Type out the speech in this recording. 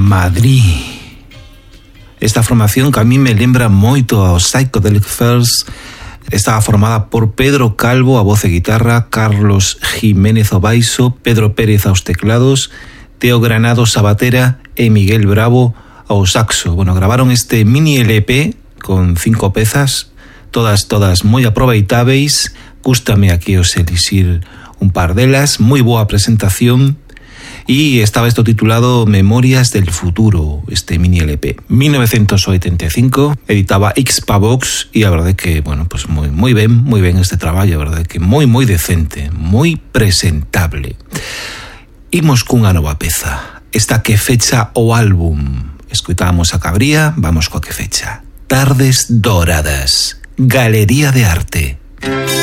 Madrid. Esta formación que a mí me lembra moito aos Psychedelic Furs. Estaba formada por Pedro Calvo a voz e guitarra, Carlos Jiménez ao baixo, Pedro Pérez aos teclados, Teo Granados a batera e Miguel Bravo ao saxo. Bueno, gravaron este mini LP con 5 pezas, todas moi aproveitáveis. Gústame aquí os elixir un par delas, moi boa presentación. Y estaba esto titulado Memorias del Futuro, este mini LP. 1985, editaba Xpavox y a verdade que, bueno, pues moi ben este traballo, a verdade que moi decente, moi presentable. Imos cunha nova peza, esta que fecha o álbum. Escutábamos a Cabría, vamos coa que fecha. Tardes Doradas, Galería de Arte.